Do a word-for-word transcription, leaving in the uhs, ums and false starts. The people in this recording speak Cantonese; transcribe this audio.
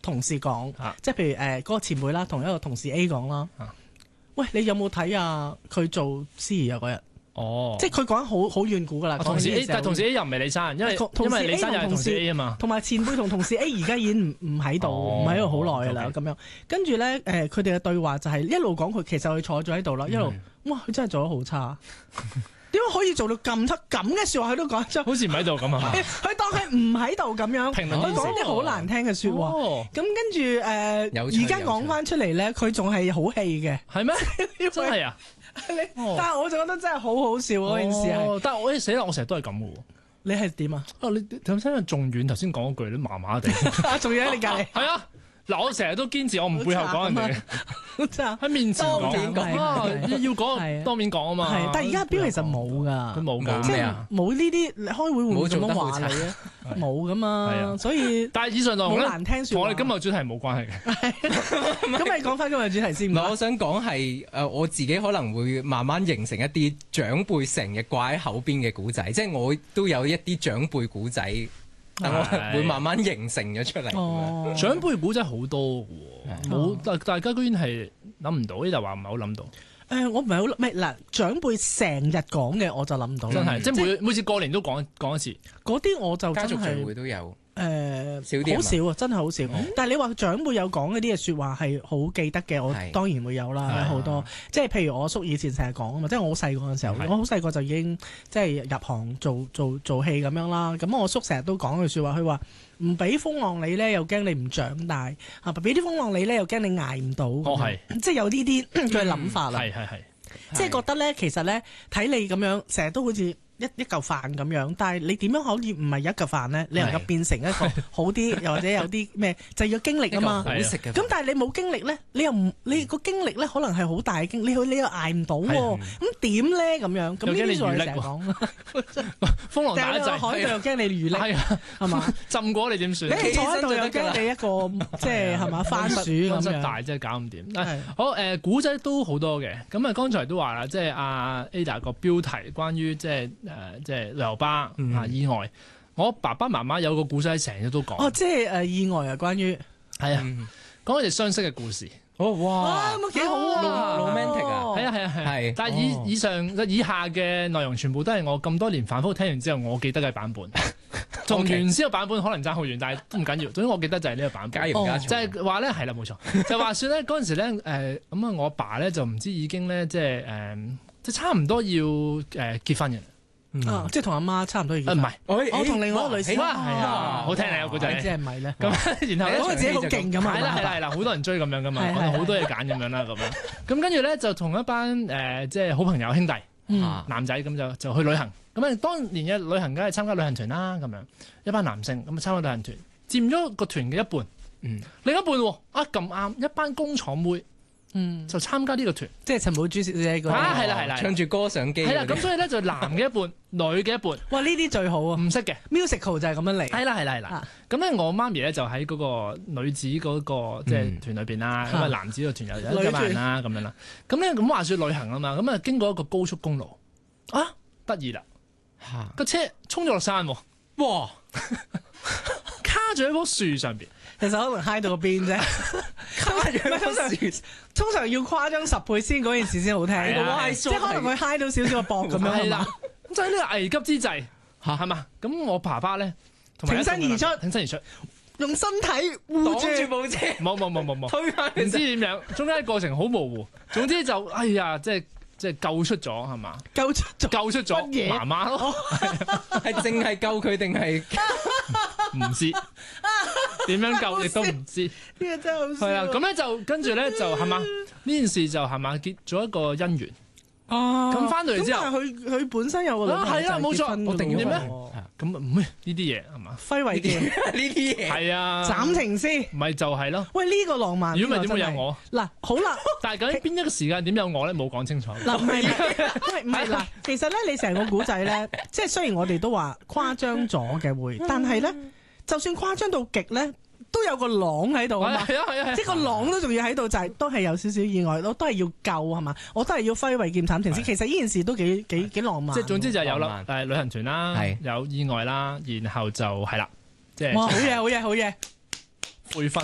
同事講， 啊即係譬如誒嗰個前輩啦，同一個同事 A 講啦。 啊喂，你有冇睇啊？佢做司儀啊嗰日， 哦， 即係佢講好好遠古噶啦。 同事 A， 講呢啲時候但係同事 A 又唔係李生，因為同同事因為李生 A 又係同事同同事 A 啊嘛。 同埋前輩同同事 A 而家已經唔唔喺度， 哦唔喺度好耐噶啦 OK 咁樣。跟住咧誒，佢哋嘅對話就係一路講佢其實佢坐咗喺度啦，一路哇佢真係做得好差。點解可以做到咁差咁嘅説話佢都講得出？ 好似唔喺度咁啊！ 佢當佢唔喺度咁樣， 評論佢講啲好難聽嘅説話。 哦， 咁跟住誒， 有趣而家講翻出嚟咧，佢仲係好氣嘅。 係咩？真係啊！ 你哦但係我就覺得真係好好笑嗰件事係。 哦但係我誒死啦！我成日都係咁嘅喎。 你係點啊？ 啊，你頭先仲遠頭先講嗰句都麻麻地。 仲要喺你隔離， 係啊，嗱，我成日都堅持我唔背後講人哋嘅， 好慘。 喺面前當面講講啊， 係係要係講當面講啊嘛。 係，但係而家表其實冇㗎， 佢冇㗎即係咩啊冇呢啲你開會會唔會咁樣冇做得好話你啊？冇㗎係嘛， 啊所以但係以上內容咧， 冇難聽説話。 同我哋今日主題冇關係嘅。 咁你講翻今日主題先。 唔係，我想講係誒我自己可能會慢慢形成一啲長輩成日掛喺口邊嘅古仔，即係我都有一啲長輩古仔，但我係會慢慢形成咗出嚟。咁樣哦， 長輩古真係好多嘅喎，冇哦大大家居然係諗唔到，呢就話唔係好諗到， 誒，我唔係好唔係嗱，長輩成日講嘅我就諗唔到啦。 真係即係即每每次過年都講講一次。 嗰啲我就家族聚真係會都有， 誒少啲係嘛好少啊，真係好少。但係你話長輩有講嗰啲嘅説話係好記得嘅，我係當然會有啦， 係好多。即係譬如我叔以前成日講啊嘛，即係我好細個嘅時候， 係我好細個就已經即係入行做做做戲咁樣啦。咁我叔成日都講句説話，佢話唔俾風浪你咧，又驚你唔長大；啊，俾啲風浪你咧，又驚你捱唔到。 哦係， 即係有呢啲佢嘅諗法啦。 係係係。 即係覺得咧，其實咧睇你咁樣，成日都好似一一嚿飯咁樣，但係你點樣可以唔係一嚿飯咧？你能夠變成一個好啲，又或者有啲咩，就係要經歷啊嘛。 好食嘅。 咁但係你冇經歷咧，你又唔你個經歷咧，可能係好大嘅經歷，你你又捱唔到喎。咁點咧咁樣？咁呢啲就係成日講。 風浪打一掉落海度陣， 又驚你遇溺， 係啊， 係嘛？ 浸過你點算？ 你坐喺度又驚你一個即係係嘛番薯咁溫室樣。 大真係搞唔掂。但係係好誒，古仔都好多嘅。咁啊，剛才都話啦，即係阿 Ada 個標題關於即係誒即係旅遊巴啊意外。我爸爸媽媽有個古仔成日都講， 哦，即係誒意外啊，關於係啊， 嗯講佢哋相識嘅故事。 哦哇， 哇， 咁幾好啊 romantic 啊係啊係啊係啊係但係哦以以上以下嘅內容全部都係我咁多年反覆聽完之後我記得嘅版本。同原先個版本可能爭好遠，但係都唔緊要。總之我記得就係呢個版本。 加鹽加哦醋， 就係話咧，係啦，冇錯。就話説咧，嗰陣時咧，誒咁啊，我爸咧就唔知已經咧，即係誒，即係差唔多要誒結婚嘅。 啊，即係同阿媽差唔多已經。 啊，唔係， 我同另外一個女士哇，係啊，好聽你個故你知仔。 係咪咧？ 咁然後咧講佢自己好勁咁啊！ 係啦係啦係啦，好多人追咁樣噶嘛， 係係我哋好多嘢揀咁樣啦咁樣。咁跟住咧就同一班誒即係好朋友兄弟嗯男仔咁就就去旅行。咁啊當年嘅旅行梗係參加旅行團啦咁樣，一班男性咁啊參加旅行團，佔咗個團嘅一半。 嗯， 另一半喎啊咁啱一班工廠妹嗯， 就參加呢個團。 即係陳寶珠小姐嗰啊啲。 係啦係啦唱住歌上機係啦， 嗰啲咁所以咧就男嘅一半，女嘅一半， 哇！呢啲最好啊唔識嘅。 ！musical 就係咁樣嚟。 係啦係啦係啦啊。 咁咧我媽咪咧就喺嗰個女子嗰個即係團裏邊啦，咁啊男子個團又有一班人啦咁樣啦。咁咧咁話説旅行啊嘛，咁啊經過一個高速公路啊，得意啦， 嚇個車衝咗落山喎， 哇！ 卡住喺棵樹上邊。 其實可能嗨到個邊啫。 卡住通常樹， 通常要誇張十倍先嗰件事先好聽。 係啊即係可能佢嗨到少少個膊咁樣係啦係嘛？， 咁就喺呢個危急之際嚇係嘛？咁我爸爸咧同埋一挺身而出挺身而出， 用身體護擋住住。 部車， 冇冇冇冇冇。 推翻唔知點樣，中間過程好模糊。總之就哎呀，即係即係救出咗係嘛？ 救出咗。 救出咗乜嘢媽媽咯， 係淨係救佢定係唔知點樣救亦都唔知。 呢個真係好笑。 係啊，咁咧就跟住咧就係嘛？呢件事就係嘛結咗一個姻緣。 哦， 咁返到嚟之後咁但係佢佢本身有個女朋友啊係啊冇錯就係結婚㗎我定咗點咩喎咁唔呢啲嘢係嘛？ 揮慧劍、 呢啲嘢？ 係啊， 斬情絲。 咪就係咯。 喂，呢個浪漫。 如果唔係點會有呢個真係？ 我？ 嗱，好啦。 但係究竟邊一個時間點有我咧？冇講清楚。 嗱，唔係，因為唔係嗱，其實咧，你成個古仔咧，即係雖然我哋都話誇張咗嘅會，但係咧，就算誇張到極咧，都有個朗喺度啊嘛。 係啊係啊係啊即係個朗都仲要喺度，就係都係有少少意外，我都係要救係嘛，我都係要揮慧劍斬情絲。其實呢件事都幾幾幾浪漫。 即係總之就係有啦浪， 誒旅行團啦係， 有意外啦，然後就係啦，即係哇，好嘢好嘢好嘢！ 悔婚。